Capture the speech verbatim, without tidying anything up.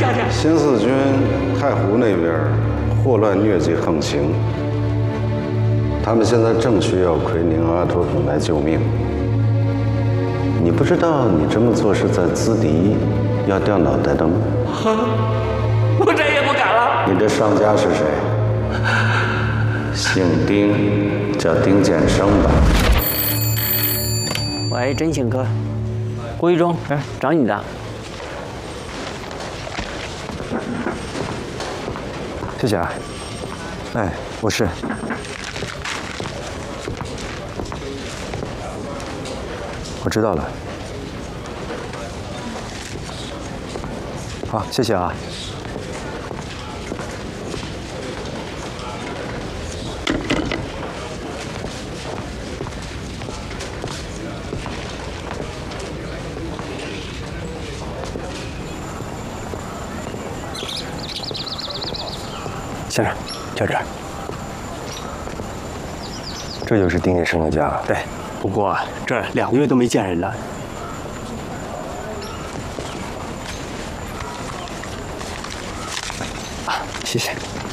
下去。 新四军太湖那边祸乱疟疾横行，他们现在正需要奎宁、阿托品来救命。你不知道你这么做是在资敌，要掉脑袋的吗？ 我再也不敢了。 你的上家是谁？姓丁，叫丁建生吧。 喂，侦信科，郭一中，哎，找你的。 谢谢啊。哎，我是。我知道了。好，谢谢啊。先生，就这儿。这就是丁建生的家。 对，不过这儿两个月都没见人了。 啊，谢谢。